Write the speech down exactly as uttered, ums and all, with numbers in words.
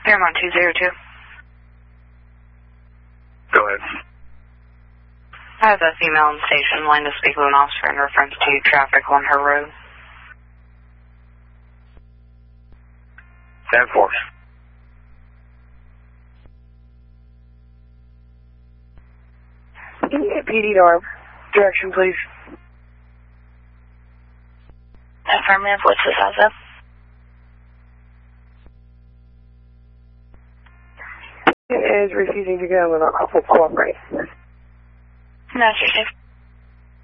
Paramount two zero two. Go ahead. I have a female on the station line to speak with an officer in reference to traffic on her road. ten four. P D Norm. Direction, please. Affirmative, what's this also? It is refusing to go and will cooperate. Master safe.